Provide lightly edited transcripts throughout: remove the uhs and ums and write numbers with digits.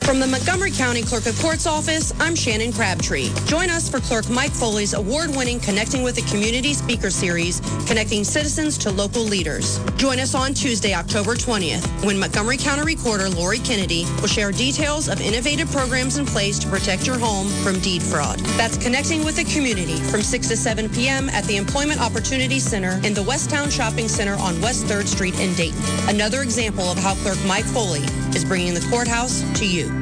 From the Montgomery County Clerk of Court's office, I'm Shannon Crabtree. Join us for Clerk Mike Foley's award-winning Connecting with the Community speaker series, Connecting Citizens to Local Leaders. Join us on Tuesday, October 20th, when Montgomery County Recorder Lori Kennedy will share details of innovative programs in place to protect your home from deed fraud. That's Connecting with the Community from 6 to 7 p.m. at the Employment Opportunity Center in the Westtown Shopping Center on West 3rd Street in Dayton. Another example of how Clerk Mike Foley is bringing the courthouse to you.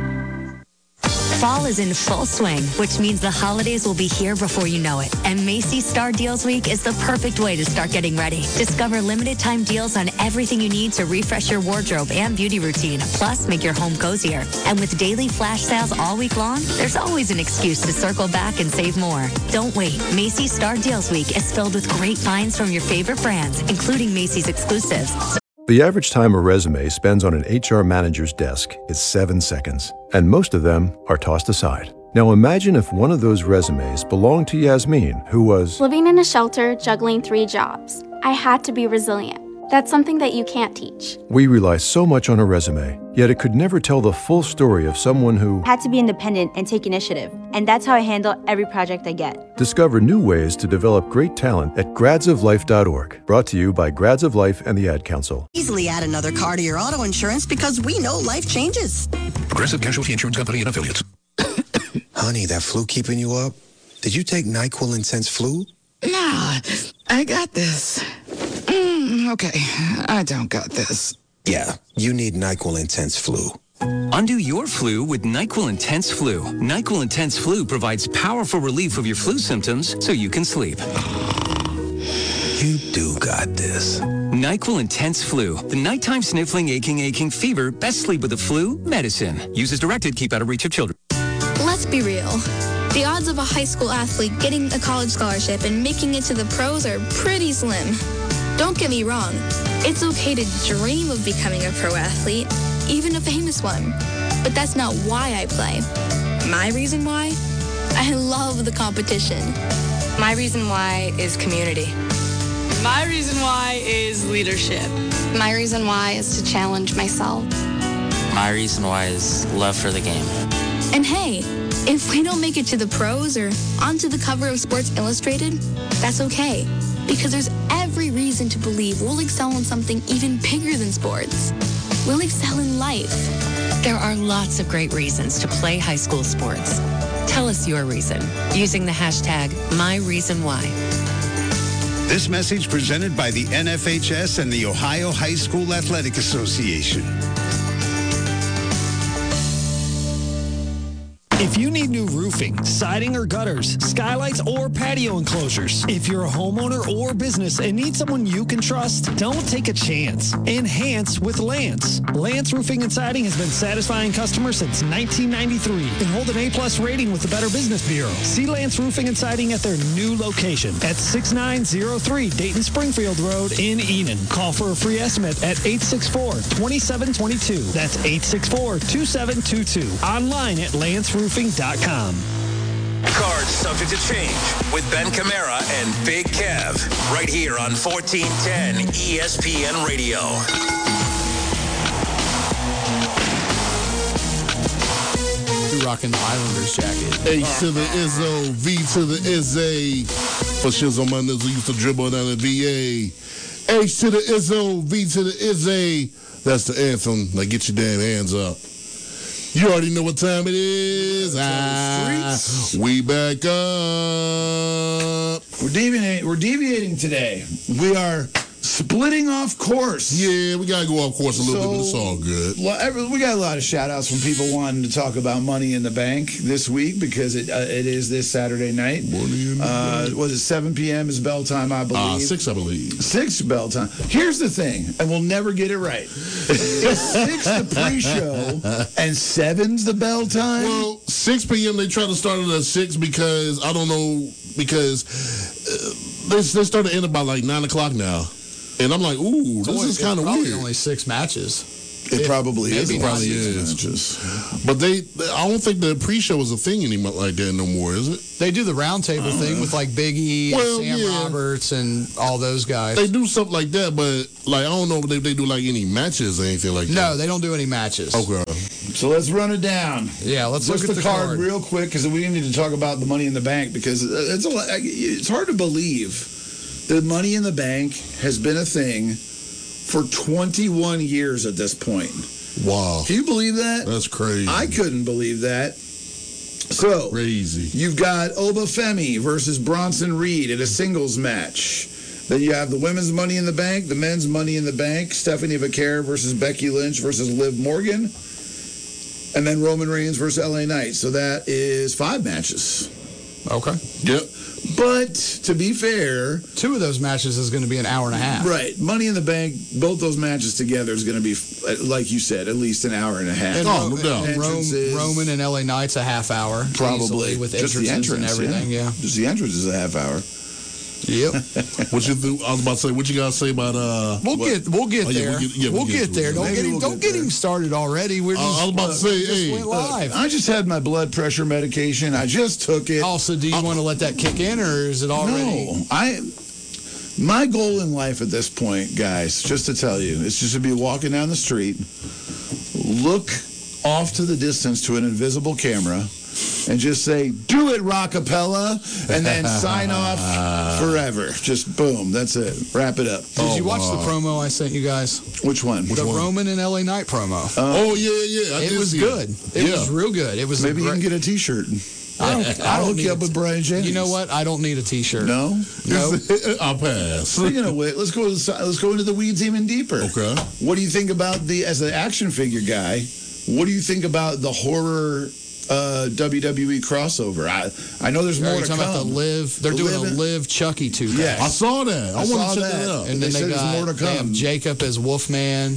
Fall is in full swing, which means the holidays will be here before you know it. And Macy's Star Deals Week is the perfect way to start getting ready. Discover limited time deals on everything you need to refresh your wardrobe and beauty routine, plus make your home cozier. And with daily flash sales all week long, there's always an excuse to circle back and save more. Don't wait. Macy's Star Deals Week is filled with great finds from your favorite brands, including Macy's exclusives. The average time a resume spends on an HR manager's desk is 7 seconds, and most of them are tossed aside. Now imagine if one of those resumes belonged to Yasmin, who was living in a shelter, juggling 3 jobs. I had to be resilient. That's something that you can't teach. We rely so much on a resume, yet it could never tell the full story of someone who had to be independent and take initiative. And that's how I handle every project I get. Discover new ways to develop great talent at gradsoflife.org. Brought to you by Grads of Life and the Ad Council. Easily add another car to your auto insurance because we know life changes. Progressive Casualty Insurance Company and Affiliates. Honey, that flu keeping you up? Did you take NyQuil Intense Flu? Nah, I got this. Okay, I don't got this. Yeah, you need NyQuil Intense Flu. Undo your flu with NyQuil Intense Flu. NyQuil Intense Flu provides powerful relief of your flu symptoms so you can sleep. You do got this. NyQuil Intense Flu. The nighttime sniffling, aching fever. Best sleep with the flu medicine. Use as directed. Keep out of reach of children. Let's be real. The odds of a high school athlete getting a college scholarship and making it to the pros are pretty slim. Don't get me wrong. It's okay to dream of becoming a pro athlete, even a famous one. But that's not why I play. My reason why? I love the competition. My reason why is community. My reason why is leadership. My reason why is to challenge myself. My reason why is love for the game. And hey, if we don't make it to the pros or onto the cover of Sports Illustrated, that's okay. Because there's every reason to believe we'll excel in something even bigger than sports. We'll excel in life. There are lots of great reasons to play high school sports. Tell us your reason using the hashtag #MyReasonWhy. This message presented by the NFHS and the Ohio High School Athletic Association. If you need new roofing, siding or gutters, skylights or patio enclosures, if you're a homeowner or business and need someone you can trust, don't take a chance. Enhance with Lance. Lance Roofing and Siding has been satisfying customers since 1993 and hold an A+ rating with the Better Business Bureau. See Lance Roofing and Siding at their new location at 6903 Dayton Springfield Road in Enon. Call for a free estimate at 864-2722. That's 864-2722. Online at lanceroofing.com. Cards subject to change with Ben Camara and Big Kev right here on 1410 ESPN Radio. Rocking the Islanders jacket. H to the Izzo, V to the Izzy. For shiz on my nizzle, used to dribble down the VA. H to the Izzo, V to the Izzy. That's the anthem. Now get your damn hands up. You already know what time it is. We back up. We're deviating today. We are splitting off course. Yeah, we got to go off course a little bit, but it's all good. Well, we got a lot of shout-outs from people wanting to talk about Money in the Bank this week because it is this Saturday night. Money in the Bank. Was it 7 p.m. is bell time, I believe? 6, I believe. 6 bell time. Here's the thing, and we'll never get it right. Is 6 the pre-show and 7's the bell time? Well, 6 p.m. they try to start it at 6 because, I don't know, because they start to end about like 9 o'clock now. And I'm like, ooh, this is kind of weird. Only 6 matches. It probably is. It probably is. But I don't think the pre-show is a thing anymore like that no more, is it? They do the roundtable thing with like Big E and Sam Roberts and all those guys. They do something like that, but like I don't know if they do like any matches or anything like that. No, they don't do any matches. Okay. So let's run it down. Yeah, let's Just look at the the card real quick because we need to talk about the Money in the Bank because it's hard to believe that Money in the Bank has been a thing for 21 years at this point. Wow. Can you believe that? That's crazy. I couldn't believe that. So, crazy. You've got Obafemi versus Bronson Reed in a singles match. Then you have the women's Money in the Bank, the men's Money in the Bank, Stephanie Vaquer versus Becky Lynch versus Liv Morgan, and then Roman Reigns versus LA Knight. So that is 5 matches. Okay. Yep. But to be fair, 2 of those matches is going to be an hour and a half. Right. Money in the Bank, both those matches together is going to be, like you said, at least an hour and a half. And Roman and LA Knight's a half hour. Probably. Easily, with just the entrances entrance, and everything, yeah. Just the entrance is a half hour. Yep. What you think? I was about to say, what you guys say about We'll get there. We'll get there. Don't get him started already. We're just, I was about to say, went live. I just had my blood pressure medication. I just took it. Also, do you want to let that kick in, or is it already? No. My goal in life at this point, guys, just to tell you, is just to be walking down the street, look off to the distance to an invisible camera, and just say, "Do it, Rockapella," and then sign off forever. Just boom, that's it. Wrap it up. Did you watch the promo I sent you guys? Which one? The Roman and LA Knight promo. Yeah. It was good. It was real good. It was maybe you can get a T-shirt. I'll hook you up with Brian Jennings. You know what? I don't need a T-shirt. No. I'll pass. Speaking of which, let's go into the weeds even deeper. Okay. What do you think about as an action figure guy? What do you think about the horror WWE crossover? I know there's more to come. About the Liv. They're doing a Liv Chucky 2. Yes. I saw that. I want to check that out. And then they got more to come. They have Jacob as Wolfman.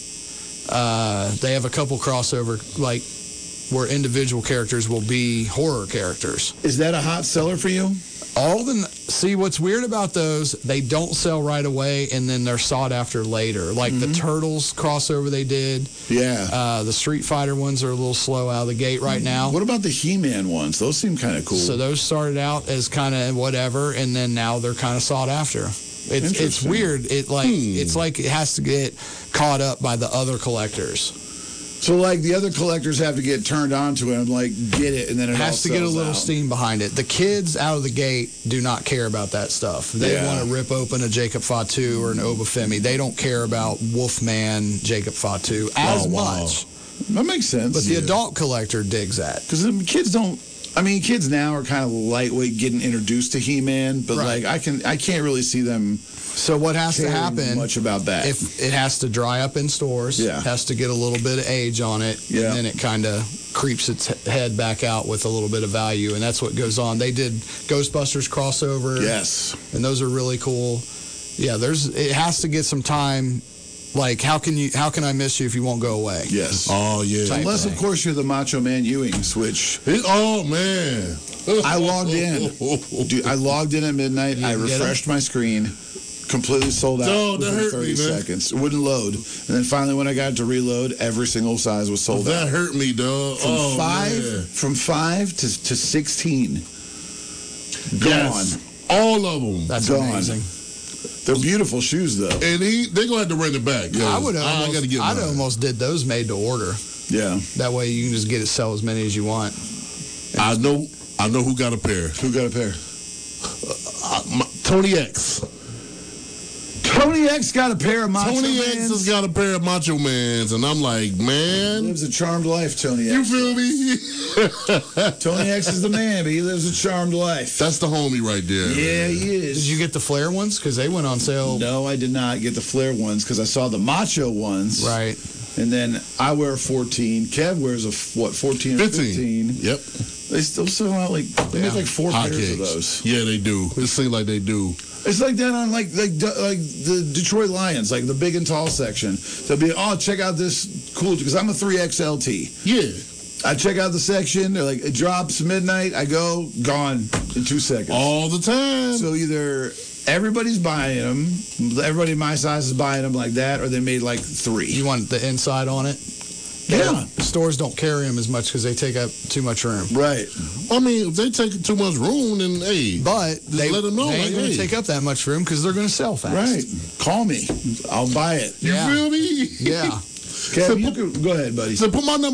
They have a couple crossover where individual characters will be horror characters. Is that a hot seller for you? See, what's weird about those, they don't sell right away, and then they're sought after later. Like the Turtles crossover they did. Yeah. The Street Fighter ones are a little slow out of the gate right now. What about the He-Man ones? Those seem kind of cool. So those started out as kind of whatever, and then now they're kind of sought after. It's weird. It's like it has to get caught up by the other collectors. So, the other collectors have to get turned on to it and, get it, and then it has to get a little steam behind it. The kids out of the gate do not care about that stuff. They want to rip open a Jacob Fatu or an Obafemi. They don't care about Wolfman, Jacob Fatu as much. That makes sense. But the adult collector digs that. Because kids don't... kids now are kind of lightweight getting introduced to He-Man, but, I can't really see them... So what has to happen? Much about that? If it has to dry up in stores, it has to get a little bit of age on it, and then it kind of creeps its head back out with a little bit of value, and that's what goes on. They did Ghostbusters crossover, and those are really cool. Yeah, it has to get some time. How can I miss you if you won't go away? Yes. Oh yeah. Unless of course you're the Macho Man Ewings, which man, I logged in. Dude, I logged in at midnight. I refreshed my screen. Completely sold out within 30 seconds. It wouldn't load. And then finally when I got to reload, every single size was sold out. That hurt me, dog. From 5 to 16. Gone. Yes. All of them. That's gone. Amazing. They're beautiful shoes, though. And they're going to have to run it back. Yeah. I'd almost did those made to order. Yeah. That way you can just sell as many as you want. I know who got a pair. Who got a pair? Tony X. Tony X got a pair of Macho Mans. Tony X has got a pair of Macho Mans, and I'm like, man. He lives a charmed life, Tony X. You feel me? Tony X is the man, but he lives a charmed life. That's the homie right there. Yeah, he is. Did you get the Flair ones? Because they went on sale. No, I did not get the Flair ones because I saw the Macho ones. Right. And then I wear a 14. Kev wears a, 14 or 15? Yep. They still sell out they make 4 pairs of those. Yeah, they do. It seems like they do. It's like that on like the Detroit Lions, like the big and tall section. They'll be, check out this cool, because I'm a 3XLT. Yeah. I check out the section. They're like, it drops midnight. I go, gone in 2 seconds. All the time. So either everybody's buying them, everybody my size is buying them like that, or they made like 3. You want the inside on it? Yeah. Stores don't carry them as much because they take up too much room. Right. I mean, if they take too much room, then, hey. But they let them know. They ain't going to take up that much room because they're going to sell fast. Right. Call me. I'll buy it. You feel me? Yeah. Kev, go ahead, buddy. So put my number